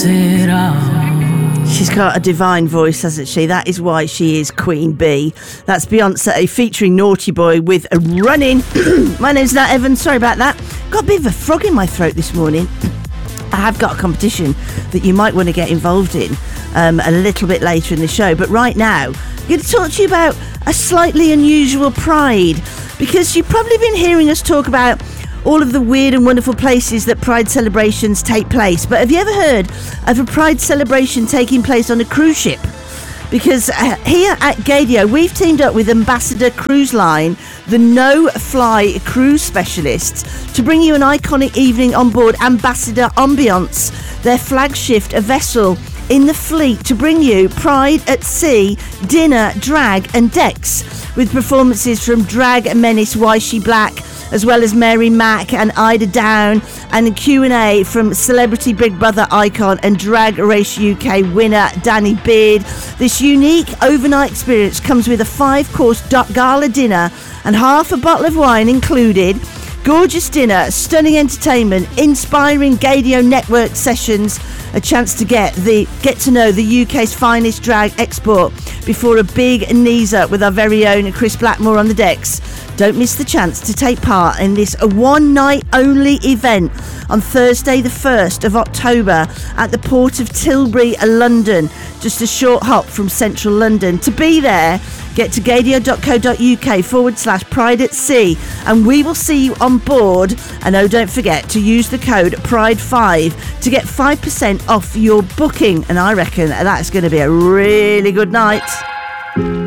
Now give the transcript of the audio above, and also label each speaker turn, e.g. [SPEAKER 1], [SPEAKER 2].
[SPEAKER 1] it all.
[SPEAKER 2] She's got a divine voice, hasn't she? That is why she is Queen Bee. That's Beyonce featuring Naughty Boy with a Running. My name's Nat Evans. Sorry about that. Got a bit of a frog in my throat this morning. I have got a competition that you might want to get involved in a little bit later in the show. But right now, I'm going to talk to you about a slightly unusual pride, because you've probably been hearing us talk about all of the weird and wonderful places that Pride celebrations take place. But have you ever heard of a Pride celebration taking place on a cruise ship? Because here at Gaydio, we've teamed up with Ambassador Cruise Line, the no-fly cruise specialists, to bring you an iconic evening on board Ambassador Ambiance, their flagship, a vessel in the fleet, to bring you Pride at Sea, dinner, drag and decks, with performances from drag menace Waishi Black, as well as Mary Mack and Ida Down, and a Q&A from Celebrity Big Brother icon and Drag Race UK winner Danny Beard. This unique overnight experience comes with a 5-course gala dinner and half a bottle of wine included. Gorgeous dinner, stunning entertainment, inspiring Gaydio network sessions, a chance to get to know the UK's finest drag export before a big knees up with our very own Chris Blackmore on the decks. Don't miss the chance to take part in this one night only event on Thursday the 1st of October at the Port of Tilbury, London, just a short hop from central London. To be there, get to gaydio.co.uk/Pride at Sea, and we will see you on board. And oh, don't forget to use the code PRIDE5 to get 5% off your booking. And I reckon that's going to be a really good night.